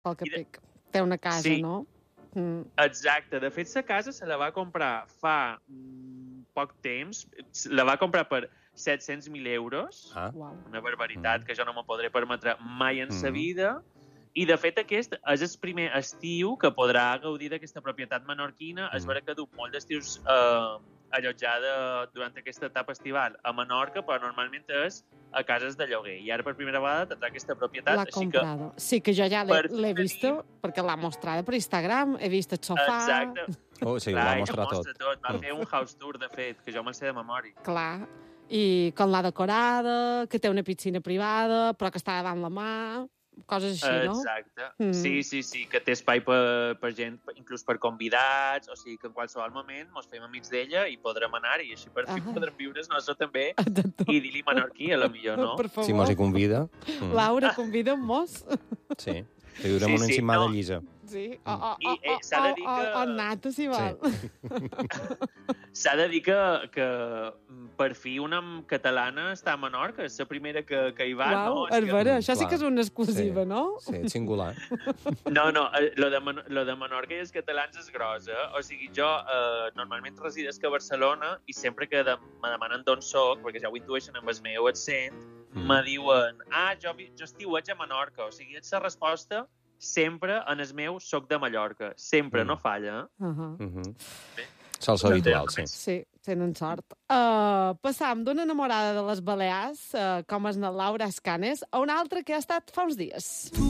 pel que pic. Té una casa, Sí. no? Exacte. De fet, la casa se la va comprar fa poc temps. La va comprar per 700.000 euros. Uau. Una barbaritat que jo no me podré permetre mai en sa vida. I, de fet, aquest és el primer estiu que podrà gaudir d'aquesta propietat menorquina. És vera que du molt d'estius allotjada durant aquesta etapa estival a Menorca, però normalment és a cases de lloguer. I ara, per primera vegada, tindrà aquesta propietat. L'ha comprada. Sí, que jo ja l'he vist, perquè l'ha mostrada per Instagram, he vist el sofà... Exacte. Sí, ho va mostrar tot. Va fer un house tour, de fet, que jo me'l sé de memòria. Clar. I com l'ha decorada, que té una piscina privada, però que està davant la mà... Coses així, no? Exacte. Sí, que té espai per gent, inclús per convidats, o sigui que en qualsevol moment mos fem amics d'ella i podrem anar-hi, i així per fi podrem viure nosaltres també i dir-li menorquí, a la millor, no? Si mos hi convida. Laura, convida-mos. Sí, que viurem una encimada llisa. Sí. S'ha de dir que... O nata, si vol. S'ha de dir que per fi una catalana està a Menorca, és la primera que hi va, no? És vera, això sí que és una exclusiva, no? Sí, és singular. No, lo de Menorca i els catalans és gros, eh? O sigui, jo normalment residesc a Barcelona i sempre que me demanen d'on soc, perquè ja ho intueixen amb el meu accent, me diuen, jo estiueig a Menorca. O sigui, és la resposta sempre en el meu soc de Mallorca. Sempre, no falla. Sol ser habitual, sí. Sí, tenen sort. Passam d'una enamorada de les Balears, com és la Laura Escanes, a una altra que ha estat fa uns dies.